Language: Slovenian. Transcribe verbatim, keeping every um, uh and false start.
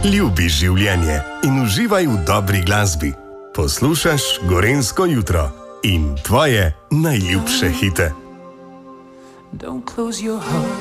Ljubi življenje in uživaj v dobri glasbi. Poslušaš Gorenjsko jutro in tvoje najljubše hite. Don't close your heart.